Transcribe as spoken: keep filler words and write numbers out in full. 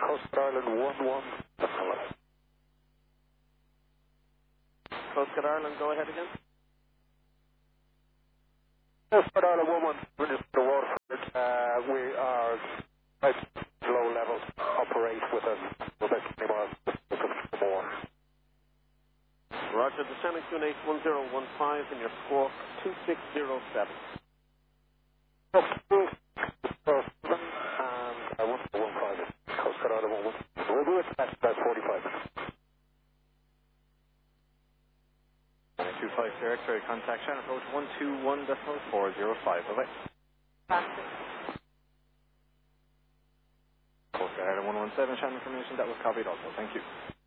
Coast Guard Ireland one one. Coast Guard Ireland, go ahead again. Coast Guard Ireland one one, Winchester Waterford. Uh, we are right low level, operate with a about twenty miles more. Roger, descending to an eight one zero one five and your squawk two six zero seven. And I want to one five. Coast Guard Ireland one one. We'll do it at about forty-five minutes. nine two five Sierra X-ray, contact channel approach one two one point four zero five. Bye-bye. Coast Guard Ireland one one seven, channel information that was copied also. Thank you.